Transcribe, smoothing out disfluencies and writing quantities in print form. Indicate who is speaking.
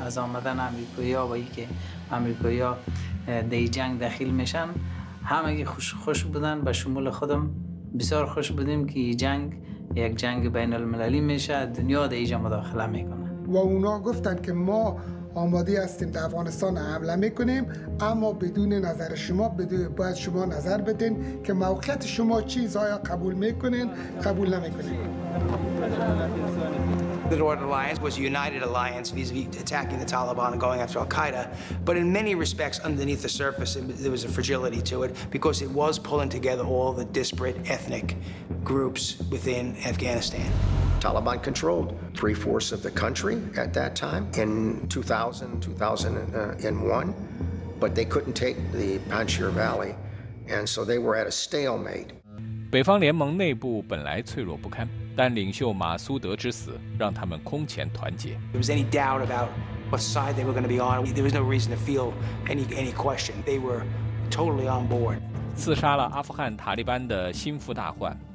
Speaker 1: از آمدن امریکایی‌ها و اینکه امریکایی‌ها در جنگ داخل میشن همگی خوش بودن. به شمول خودم بسیار خوش بودیم که جنگ یک جنگ بین المللی میشه، دنیا در اینجا مداخله میکنه.
Speaker 2: و اونا گفتن که ما آماده هستیم در افغانستان حمله میکنیم، اما بدون نظر شما، باید شما نظر بدین که موقعیت شما چیز، آیا قبول میکنین قبول نمیکنین.
Speaker 3: The Northern Alliance was a united alliance vis-a-vis attacking the Taliban and going after Al-Qaeda, but in many respects underneath the surface there was a fragility to it because it was pulling together all the disparate ethnic groups within Afghanistan.
Speaker 4: Taliban controlled 3/4 of the country at that time in 2001, but they couldn't take the Panjshir Valley, and so they were at a stalemate.
Speaker 5: 北方联盟内部本来脆弱不堪，但领袖马苏德之死让他们空前团结。
Speaker 3: There was any doubt about what side they were going to be on. There was no reason to feel any question. They were totally on board.
Speaker 5: 刺杀了阿富汗塔利班的心腹大患